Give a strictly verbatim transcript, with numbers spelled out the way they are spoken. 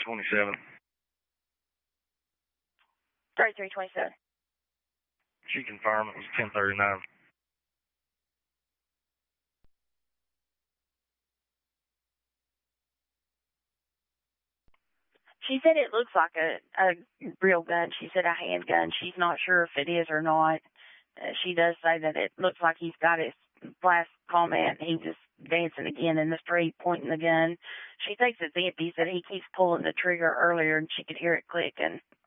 twenty-seven. thirty-three twenty-seven. She confirmed it was ten thirty-nine. She said it looks like a, a real gun. She said a handgun. She's not sure if it is or not. Uh, she does say that it looks like he's got his last comment. He was dancing again in the street, pointing the gun. She thinks it's empty. Said he keeps pulling the trigger earlier, and she could hear it click. And